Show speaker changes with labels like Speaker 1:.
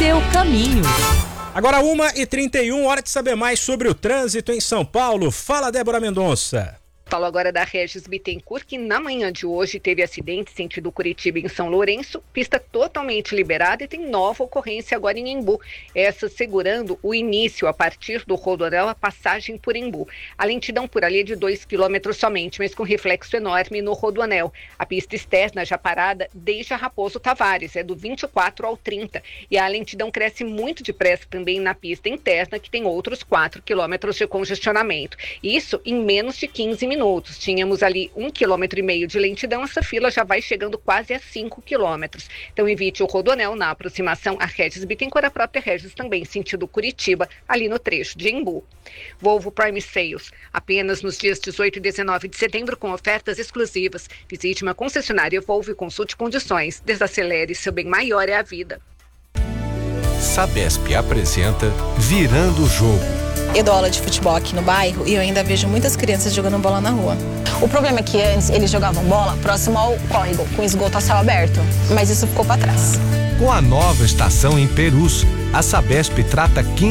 Speaker 1: seu caminho.
Speaker 2: Agora 1h31, hora de saber mais sobre o trânsito em São Paulo. Fala, Débora Mendonça.
Speaker 3: Falo agora da Regis Bittencourt, que na manhã de hoje teve acidente sentido Curitiba em São Lourenço, pista totalmente liberada e tem nova ocorrência agora em Embu, essa segurando o início a partir do Rodoanel, a passagem por Embu. A lentidão por ali é de 2 km somente, mas com reflexo enorme no Rodoanel. A pista externa já parada desde a Raposo Tavares, é do 24 ao 30, e a lentidão cresce muito depressa também na pista interna, que tem outros 4 km de congestionamento. Isso em menos de 15 minutos. Tínhamos ali 1,5 km de lentidão, essa fila já vai chegando quase a 5 km. Então evite o Rodoanel na aproximação a Regis Bittencourt, a própria Regis também sentido Curitiba, ali no trecho de Embu. Volvo Prime Sales, apenas nos dias 18 e 19 de setembro com ofertas exclusivas. Visite uma concessionária Volvo e consulte condições. Desacelere, seu bem maior é a vida.
Speaker 4: Sabesp apresenta Virando o Jogo.
Speaker 5: Eu dou aula de futebol aqui no bairro e eu ainda vejo muitas crianças jogando bola na rua.
Speaker 6: O problema é que antes eles jogavam bola próximo ao córrego, com esgoto a céu aberto, mas isso ficou para trás.
Speaker 4: Com a nova estação em Perus, a Sabesp trata 15